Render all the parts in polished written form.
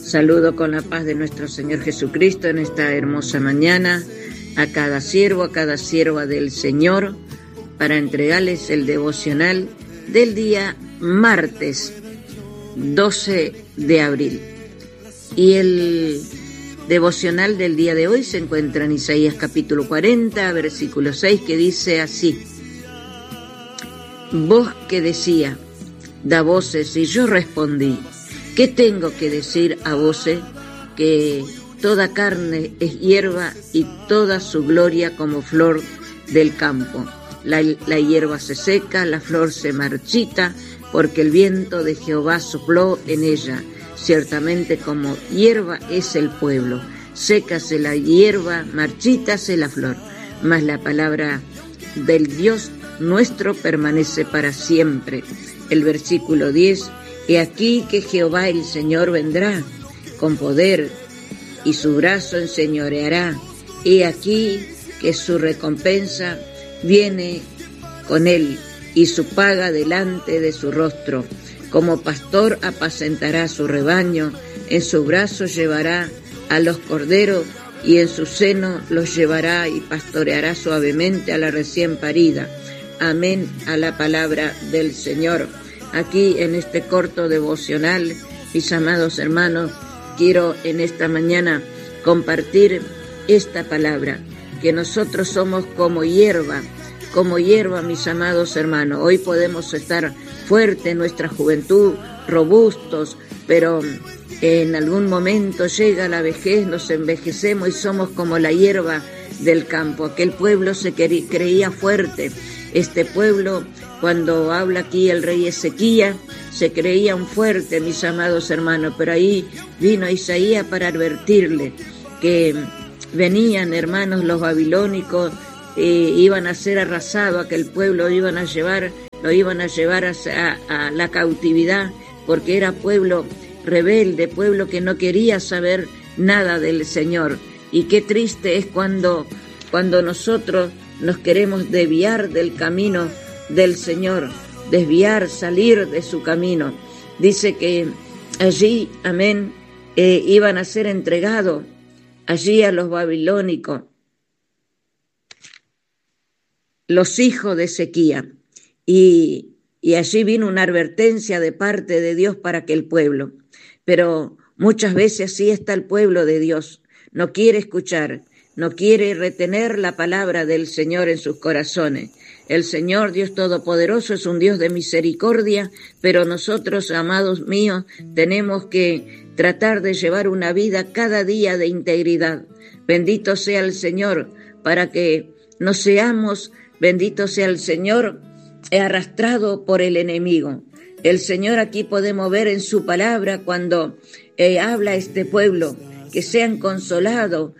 Saludo con la paz de nuestro Señor Jesucristo en esta hermosa mañana a cada siervo, a cada sierva del Señor, para entregarles el devocional del día martes 12 de abril. Y el devocional del día de hoy se encuentra en Isaías capítulo 40, versículo 6, que dice así: Voz que decía, da voces, y yo respondí, ¿qué tengo que decir a voces? Que toda carne es hierba y toda su gloria como flor del campo. La hierba se seca, la flor se marchita, porque el viento de Jehová sopló en ella. Ciertamente como hierba es el pueblo, sécase la hierba, marchítase la flor, mas la palabra del Dios nuestro permanece para siempre. El versículo 10, he aquí que Jehová el Señor vendrá con poder y su brazo enseñoreará. He aquí que su recompensa viene con él y su paga delante de su rostro. Como pastor apacentará su rebaño, en su brazo llevará a los corderos y en su seno los llevará y pastoreará suavemente a la recién parida. Amén a la palabra del Señor. Aquí en este corto devocional, mis amados hermanos, quiero en esta mañana compartir esta palabra, que nosotros somos como hierba, mis amados hermanos. Hoy podemos estar fuertes en nuestra juventud, robustos, pero en algún momento llega la vejez, nos envejecemos y somos como la hierba del campo. Aquel pueblo se creía fuerte. Este pueblo, cuando habla aquí el rey Ezequías, se creían fuertes, mis amados hermanos, pero ahí vino Isaías para advertirle que venían, hermanos, los babilónicos, iban a ser arrasados, aquel pueblo lo iban a llevar a la cautividad, porque era pueblo rebelde, pueblo que no quería saber nada del Señor. Y qué triste es cuando nosotros nos queremos desviar del camino del Señor, salir de su camino. Dice que allí, amén, iban a ser entregados allí a los babilónicos, los hijos de Ezequías. Y allí vino una advertencia de parte de Dios para aquel pueblo. Pero muchas veces así está el pueblo de Dios. No quiere escuchar, no quiere retener la palabra del Señor en sus corazones. El Señor, Dios Todopoderoso, es un Dios de misericordia, pero nosotros, amados míos, tenemos que tratar de llevar una vida cada día de integridad. Bendito sea el Señor, para que no seamos, bendito sea el Señor, arrastrado por el enemigo. El Señor aquí podemos ver en su palabra cuando habla a este pueblo, que sean consolados,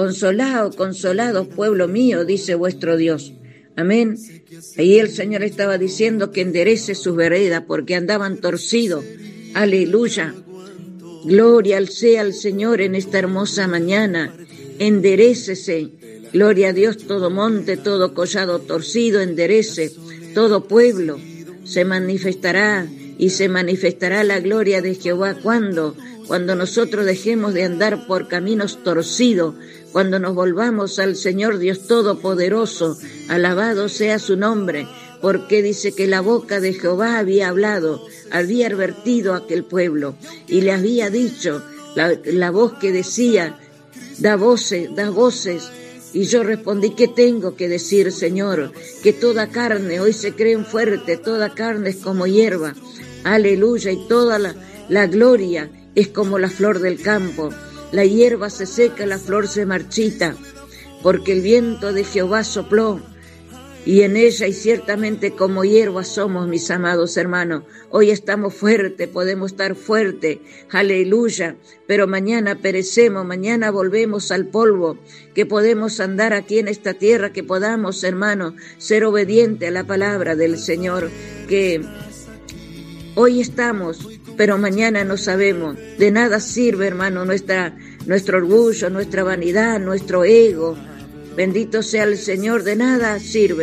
pueblo mío, dice vuestro Dios. Amén. Ahí el Señor estaba diciendo que enderece sus veredas porque andaban torcidos. Aleluya. Gloria sea al Señor en esta hermosa mañana. Enderécese. Gloria a Dios, todo monte, todo collado torcido, enderece. Todo pueblo se manifestará y se manifestará la gloria de Jehová. ¿Cuándo? Cuando nosotros dejemos de andar por caminos torcidos, cuando nos volvamos al Señor Dios Todopoderoso. Alabado sea su nombre, porque dice que la boca de Jehová había hablado, había advertido a aquel pueblo y le había dicho, la voz que decía, da voces. Y yo respondí, ¿qué tengo que decir, Señor? Que toda carne, hoy se creen fuerte, toda carne es como hierba. Aleluya, y toda la gloria es como la flor del campo. La hierba se seca, la flor se marchita, porque el viento de Jehová sopló, y en ella, y ciertamente como hierba somos, mis amados hermanos. Hoy estamos fuertes, podemos estar fuertes, aleluya, pero mañana perecemos, mañana volvemos al polvo, que podemos andar aquí en esta tierra, que podamos, hermanos, ser obedientes a la palabra del Señor, que hoy estamos, pero mañana no sabemos. De nada sirve, hermano, nuestro orgullo, nuestra vanidad, nuestro ego. Bendito sea el Señor, de nada sirve.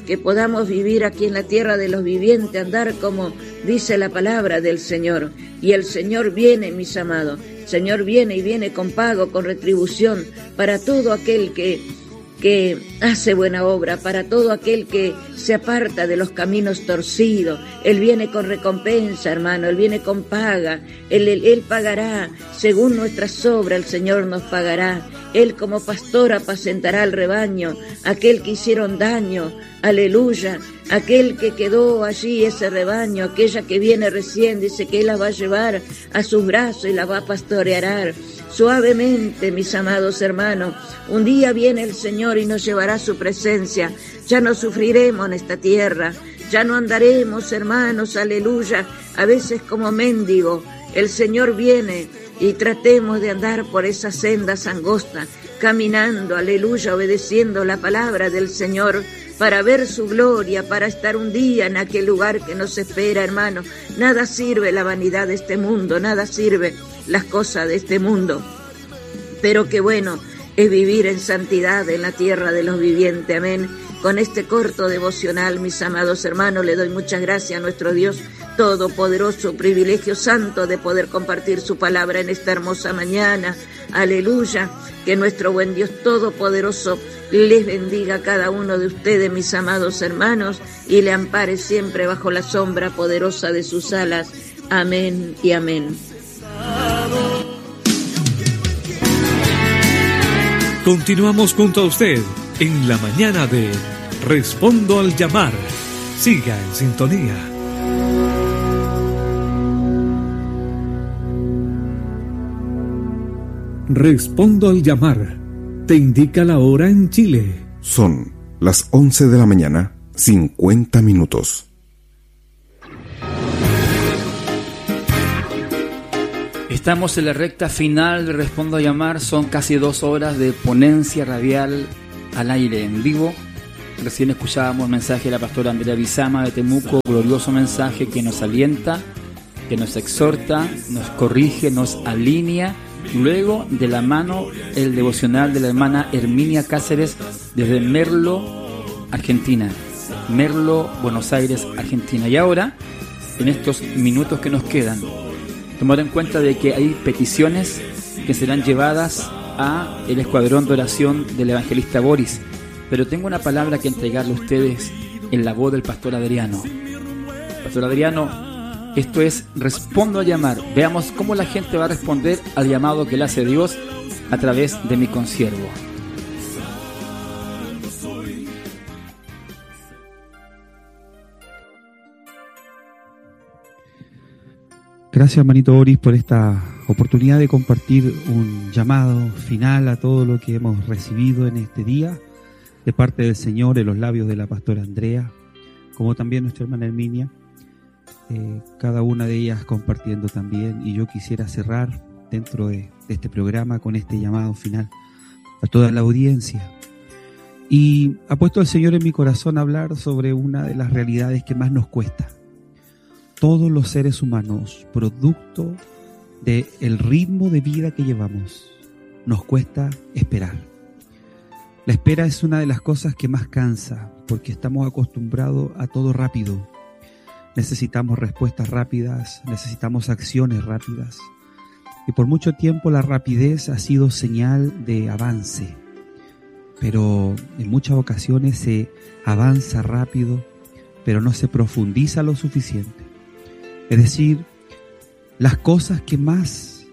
que podamos vivir aquí en la tierra de los vivientes, andar como dice la palabra del Señor. Y el Señor viene, mis amados, el Señor viene y viene con pago, con retribución para todo aquel que hace buena obra, para todo aquel que se aparta de los caminos torcidos. Él viene con recompensa, hermano, Él viene con paga, Él pagará según nuestras obras, el Señor nos pagará. Él como pastor apacentará al rebaño, aquel que hicieron daño, aleluya, aquel que quedó allí, ese rebaño, aquella que viene recién, dice que Él la va a llevar a sus brazos y la va a pastorear suavemente, mis amados hermanos. Un día viene el Señor y nos llevará a su presencia. Ya no sufriremos en esta tierra, ya no andaremos, hermanos, aleluya, a veces como mendigo. El Señor viene y tratemos de andar por esas sendas angostas, caminando, aleluya, obedeciendo la palabra del Señor, para ver su gloria, para estar un día en aquel lugar que nos espera, hermano. Nada sirve la vanidad de este mundo, nada sirve las cosas de este mundo, pero qué bueno es vivir en santidad en la tierra de los vivientes, amén. Con este corto devocional, mis amados hermanos, le doy muchas gracias a nuestro Dios Todopoderoso, privilegio santo de poder compartir su palabra en esta hermosa mañana, aleluya. Que nuestro buen Dios Todopoderoso les bendiga a cada uno de ustedes, mis amados hermanos, y le ampare siempre bajo la sombra poderosa de sus alas, amén y amén. Continuamos junto a usted en la mañana de Respondo al Llamar. Siga en sintonía. Respondo al Llamar. Te indica la hora en Chile. Son las 11 de la mañana, 50 minutos. Estamos en la recta final de Respondo a Llamar. Son casi 2 horas de ponencia radial al aire en vivo. Recién escuchábamos el mensaje de la pastora Andrea Bizama de Temuco, glorioso mensaje que nos alienta, que nos exhorta, nos corrige, nos alinea. Luego, de la mano, el devocional de la hermana Herminia Cáceres desde Merlo, Argentina. Merlo, Buenos Aires, Argentina. Y ahora, en estos minutos que nos quedan, tomar en cuenta de que hay peticiones que serán llevadas a el escuadrón de oración del evangelista Boris, pero tengo una palabra que entregarle a ustedes en la voz del pastor Adriano. Pastor Adriano, esto es Respondo a Llamar. Veamos cómo la gente va a responder al llamado que le hace Dios a través de mi consiervo. Gracias, hermanito Boris, por esta oportunidad de compartir un llamado final a todo lo que hemos recibido en este día de parte del Señor en los labios de la pastora Andrea, como también nuestra hermana Herminia, cada una de ellas compartiendo también. Y yo quisiera cerrar dentro de este programa con este llamado final a toda la audiencia. Y ha puesto el Señor en mi corazón hablar sobre una de las realidades que más nos cuesta. Todos los seres humanos, producto del ritmo de vida que llevamos, nos cuesta esperar. La espera es una de las cosas que más cansa, porque estamos acostumbrados a todo rápido. Necesitamos respuestas rápidas, necesitamos acciones rápidas. Y por mucho tiempo la rapidez ha sido señal de avance. Pero en muchas ocasiones se avanza rápido, pero no se profundiza lo suficiente. Es decir, las cosas que más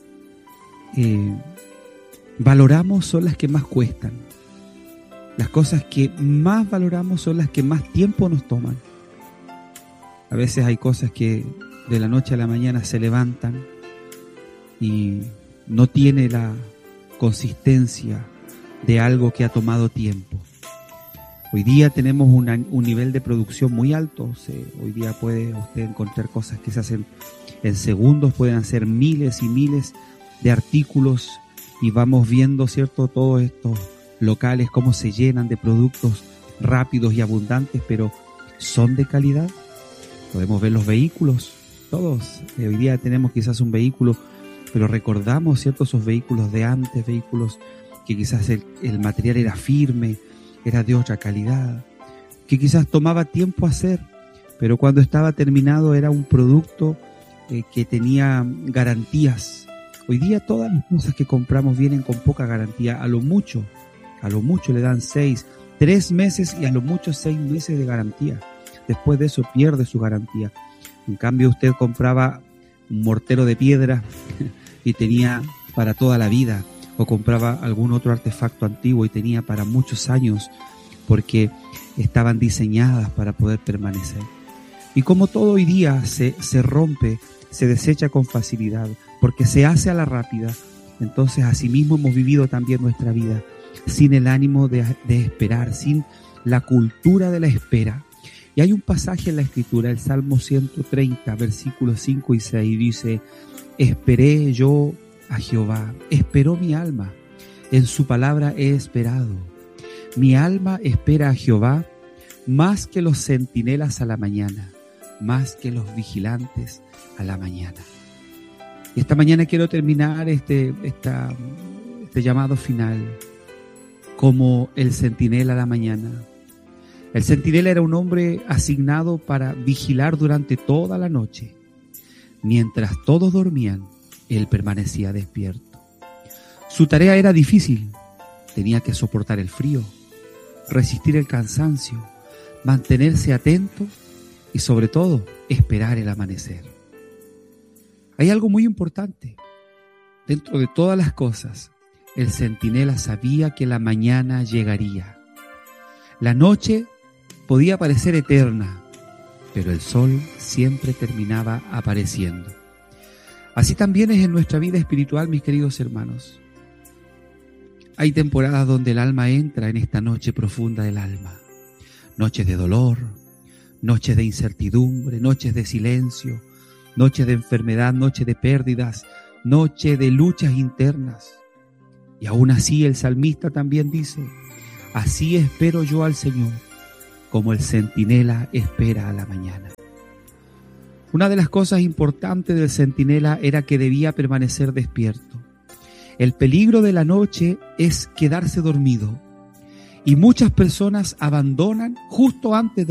valoramos son las que más cuestan. Las cosas que más valoramos son las que más tiempo nos toman. A veces hay cosas que de la noche a la mañana se levantan y no tiene la consistencia de algo que ha tomado tiempo. Hoy día tenemos un nivel de producción muy alto. Hoy día puede usted encontrar cosas que se hacen en segundos, pueden hacer miles y miles de artículos, y vamos viendo, ¿cierto?, todos estos locales cómo se llenan de productos rápidos y abundantes, pero ¿son de calidad? Podemos ver los vehículos, todos. Hoy día tenemos quizás un vehículo, pero recordamos, ¿cierto?, esos vehículos de antes, vehículos que quizás el material era firme, era de otra calidad. que quizás tomaba tiempo hacer, pero cuando estaba terminado era un producto que tenía garantías. Hoy día todas las cosas que compramos vienen con poca garantía, a lo mucho le dan 3 meses y a lo mucho 6 meses de garantía. Después de eso pierde su garantía. En cambio, usted compraba un mortero de piedra y tenía para toda la vida, o compraba algún otro artefacto antiguo y tenía para muchos años, porque estaban diseñadas para poder permanecer. Y como todo hoy día se rompe, se desecha con facilidad, porque se hace a la rápida, entonces asimismo hemos vivido también nuestra vida, sin el ánimo de esperar, sin la cultura de la espera. Y hay un pasaje en la Escritura, el Salmo 130, versículos 5 y 6, dice: esperé yo a Jehová, esperó mi alma, en su palabra he esperado. Mi alma espera a Jehová más que los centinelas a la mañana, más que los vigilantes a la mañana. Esta mañana quiero terminar este llamado final como el centinela a la mañana. El centinela era un hombre asignado para vigilar durante toda la noche. Mientras todos dormían, él permanecía despierto. Su tarea era difícil. Tenía que soportar el frío, resistir el cansancio, mantenerse atento y sobre todo esperar el amanecer. Hay algo muy importante. Dentro de todas las cosas, el centinela sabía que la mañana llegaría. La noche podía parecer eterna, pero el sol siempre terminaba apareciendo. Así también es en nuestra vida espiritual, mis queridos hermanos. Hay temporadas donde el alma entra en esta noche profunda del alma. Noches de dolor, noches de incertidumbre, noches de silencio, noches de enfermedad, noches de pérdidas, noches de luchas internas. Y aún así el salmista también dice: así espero yo al Señor, como el centinela espera a la mañana. Una de las cosas importantes del centinela era que debía permanecer despierto. El peligro de la noche es quedarse dormido, y muchas personas abandonan justo antes de